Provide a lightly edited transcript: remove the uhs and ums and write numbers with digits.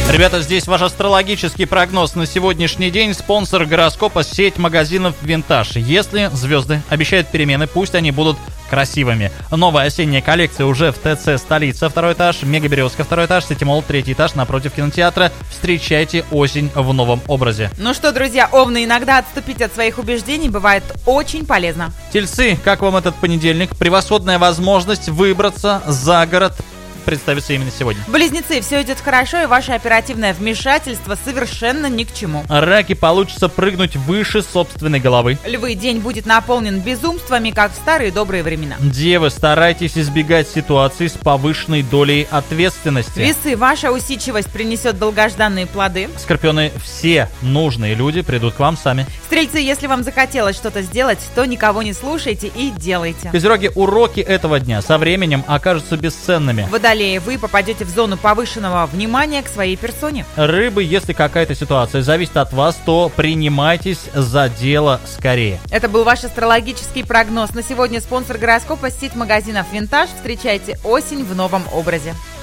Ребята, здесь ваш астрологический прогноз на сегодняшний день. Спонсор гороскопа — сеть магазинов «Винтаж». Если звезды обещают перемены, пусть они будут красивыми. Новая осенняя коллекция уже в ТЦ «Столица», 2 этаж, Мега-Березка, 2 этаж, Ситимолл, 3 этаж, напротив кинотеатра. Встречайте осень в новом образе. Ну что, друзья, овны, иногда отступить от своих убеждений бывает очень полезно. Тельцы, как вам этот понедельник? Превосходная возможность выбраться за город представится именно сегодня. Близнецы, все идет хорошо, и ваше оперативное вмешательство совершенно ни к чему. Раки, получится прыгнуть выше собственной головы. Львы, день будет наполнен безумствами, как в старые добрые времена. Девы, старайтесь избегать ситуаций с повышенной долей ответственности. Весы, ваша усидчивость принесет долгожданные плоды. Скорпионы, все нужные люди придут к вам сами. Стрельцы, если вам захотелось что-то сделать, то никого не слушайте и делайте. Козероги, уроки этого дня со временем окажутся бесценными. Водолеи, вы попадете в зону повышенного внимания к своей персоне. Рыбы, если какая-то ситуация зависит от вас, то принимайтесь за дело скорее. Это был ваш астрологический прогноз. На сегодня спонсор гороскопа — сеть магазинов «Винтаж». Встречайте осень в новом образе.